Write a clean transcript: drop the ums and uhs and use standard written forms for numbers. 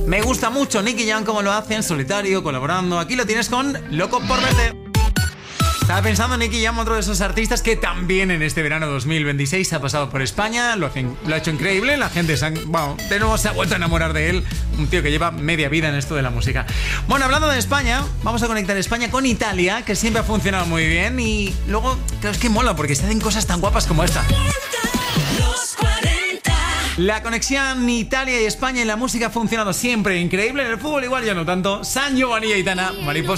Me gusta mucho Nicky Jam como lo hace en solitario, colaborando. Aquí lo tienes con Loco por Verte. Estaba pensando en Nicky Jam, otro de esos artistas que también en este verano 2026 ha pasado por España, lo ha hecho increíble, la gente de nuevo se ha vuelto a enamorar de él, un tío que lleva media vida en esto de la música. Bueno, hablando de España, vamos a conectar España con Italia, que siempre ha funcionado muy bien, y luego, claro, es que mola porque se hacen cosas tan guapas como esta. La conexión Italia y España en la música ha funcionado siempre increíble, en el fútbol igual ya no tanto. San Giovanni y Aitana, Mariposa.